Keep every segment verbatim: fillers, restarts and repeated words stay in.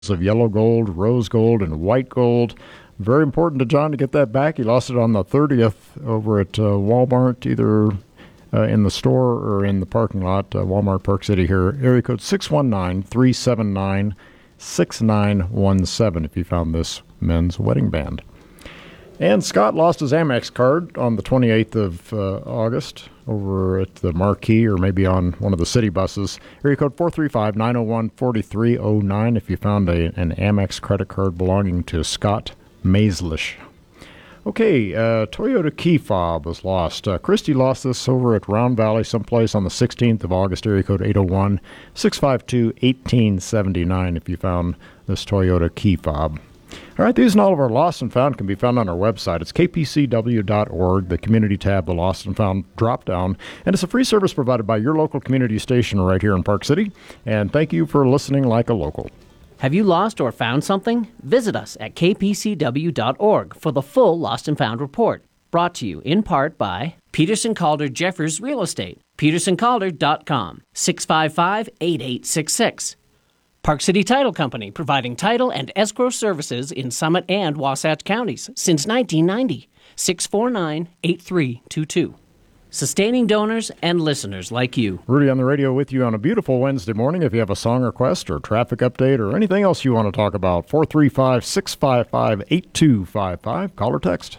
of yellow gold, rose gold, and white gold. Very important to John to get that back. He lost it on the thirtieth over at uh, Walmart, either uh, in the store or in the parking lot, uh, Walmart Park City here. Area code six one nine, three seven nine, six nine one seven if you found this men's wedding band. And Scott lost his Amex card on the twenty-eighth of uh, August over at the Marquee, or maybe on one of the city buses. Area code four three five, nine oh one, four three oh nine if you found a, an Amex credit card belonging to Scott Maislish. Okay, uh, Toyota key fob was lost. Uh, Christy lost this over at Round Valley someplace on the sixteenth of August, area code eight oh one, six five two, one eight seven nine if you found this Toyota key fob. All right, these and all of our Lost and Found can be found on our website. It's k p c w dot org, the community tab, the Lost and Found drop-down. And it's a free service provided by your local community station right here in Park City. And thank you for listening like a local. Have you lost or found something? Visit us at k p c w dot org for the full Lost and Found report. Brought to you in part by Peterson Calder Jeffers Real Estate, peterson calder dot com, six five five, eight eight six six. Park City Title Company, providing title and escrow services in Summit and Wasatch counties since nineteen ninety, six four nine, eight three two two. Sustaining donors and listeners like you. Rudy on the radio with you on a beautiful Wednesday morning. If you have a song request or traffic update or anything else you want to talk about, four three five, six five five, eight two five five. Call or text.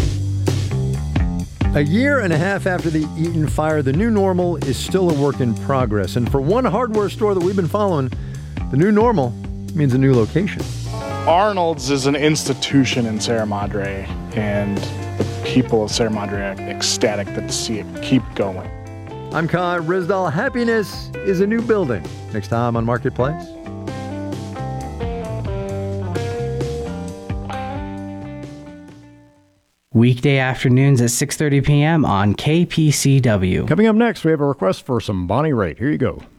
A year and a half after the Eaton fire, the new normal is still a work in progress. And for one hardware store that we've been following, the new normal means a new location. Arnold's is an institution in Sierra Madre, and the people of Sierra Madre are ecstatic to see it keep going. I'm Kai Rizdal. Happiness is a new building. Next time on Marketplace. Weekday afternoons at six thirty p.m. on K P C W. Coming up next, we have a request for some Bonnie Raitt. Here you go.